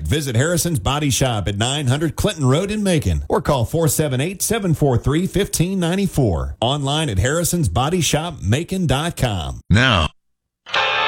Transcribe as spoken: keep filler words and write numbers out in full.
Visit Harrison's Body Shop at nine hundred Clinton Road in Macon or call four seven eight, seven four three, one five nine four. Online at harrisons body shop macon dot com. Now,